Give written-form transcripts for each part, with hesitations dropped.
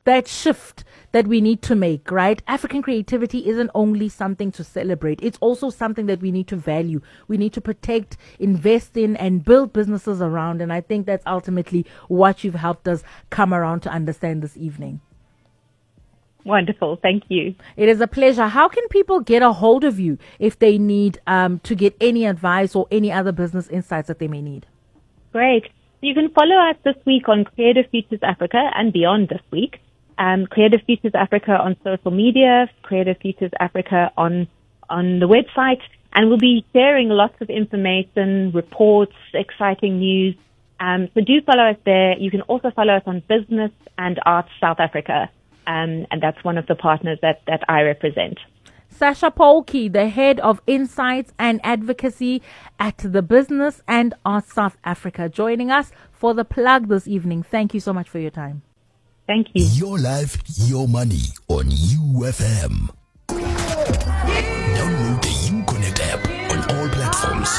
that shift that we need to make, right? African creativity isn't only something to celebrate. It's also something that we need to value. We need to protect, invest in, and build businesses around. And I think that's ultimately what you've helped us come around to understand this evening. Wonderful. Thank you. It is a pleasure. How can people get a hold of you if they need to get any advice or any other business insights that they may need? Great. You can follow us this week on Creative Futures Africa and beyond this week. Creative Futures Africa on social media, Creative Futures Africa on the website, and we'll be sharing lots of information, reports, exciting news. So do follow us there. You can also follow us on Business and Arts South Africa, and that's one of the partners that I represent. Sasha Polke, the head of Insights and Advocacy at the Business and Arts South Africa, joining us for the plug this evening. Thank you so much for your time. Thank you. Your life, your money on UFM. Download the UConnect app on all platforms.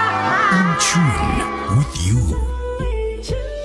In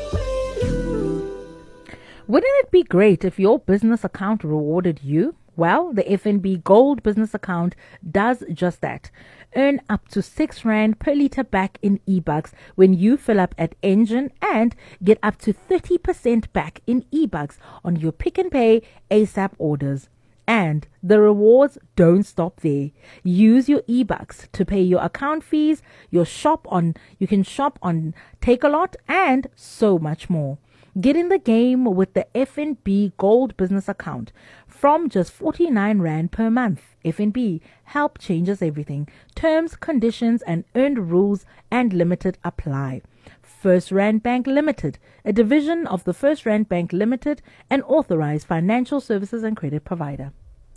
tune with you. Wouldn't it be great if your business account rewarded you? Well, the FNB Gold Business Account does just that. Earn up to R6 per litre back in eBucks when you fill up at Engine, and get up to 30% back in eBucks on your Pick n Pay ASAP orders. And the rewards don't stop there. Use your eBucks to pay your account fees, you can shop on Takealot, and so much more. Get in the game with the FNB Gold Business Account from just R49 per month. FNB, help changes everything. Terms, conditions, and earned rules and limited apply. First Rand Bank Limited, a division of the First Rand Bank Limited, an authorized financial services and credit provider.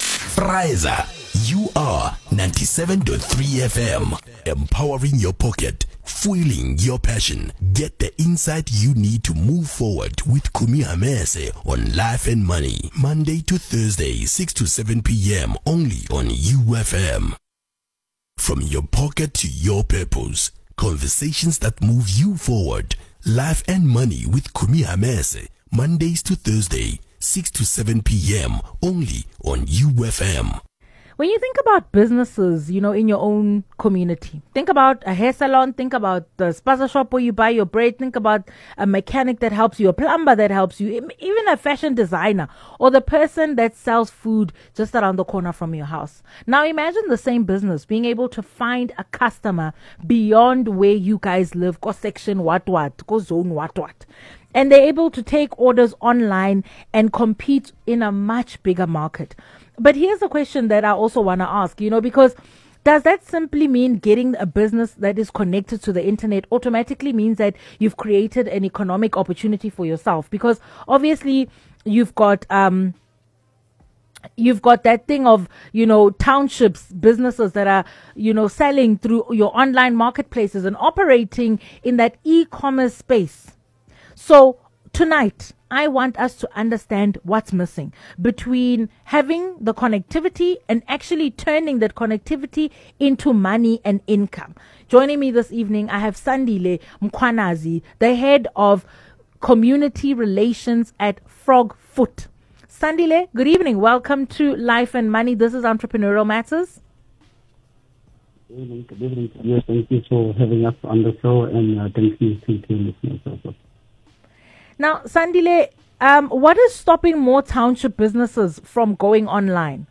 Friza, you are 97.3 FM, empowering your pocket, fueling your passion. Get the insight you need to move forward with Kumi Hamese on Life and Money, Monday to Thursday, 6 to 7 p.m. only on UFM. From your pocket to your purpose, conversations that move you forward. Life and Money with Kumi Hamese, Mondays to Thursday, 6 to 7 p.m. only on UFM. When you think about businesses, in your own community, think about a hair salon, think about the spaza shop where you buy your braid, think about a mechanic that helps you, a plumber that helps you, even a fashion designer, or the person that sells food just around the corner from your house. Now imagine the same business being able to find a customer beyond where you guys live, go section what, go zone what. And they're able to take orders online and compete in a much bigger market. But here's a question that I also want to ask, because does that simply mean getting a business that is connected to the internet automatically means that you've created an economic opportunity for yourself? Because obviously you've got that thing of, townships, businesses that are, selling through your online marketplaces and operating in that e-commerce space. So tonight, I want us to understand what's missing between having the connectivity and actually turning that connectivity into money and income. Joining me this evening, I have Sandile Mkhwanazi, the head of community relations at Frogfoot. Sandile, good evening. Welcome to Life and Money. This is Entrepreneurial Matters. Good evening. Yes, thank you for having us on the show, and thank you to listeners also. Now, Sandile, what is stopping more township businesses from going online?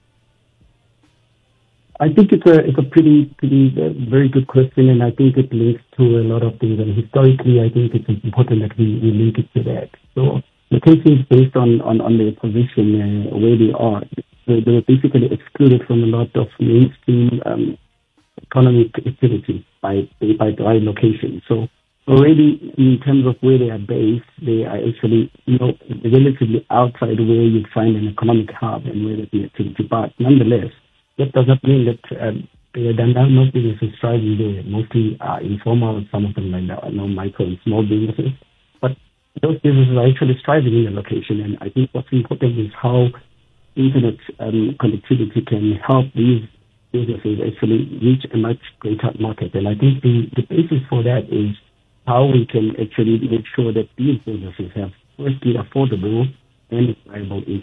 I think it's a pretty very good question, and I think it links to a lot of things. And historically, I think it's important that we link it to that. So the case is based on their position where they are. They were basically excluded from a lot of mainstream economic activity by their location. So already, in terms of where they are based, they are actually, relatively outside where you'd find an economic hub and where there's the activity. But nonetheless, that does not mean that there are no businesses thriving there. Mostly informal, some of them like micro and small businesses. But those businesses are actually thriving in the location. And I think what's important is how internet connectivity can help these businesses actually reach a much greater market. And I think the basis for that is how we can actually make sure that these businesses have firstly affordable and viable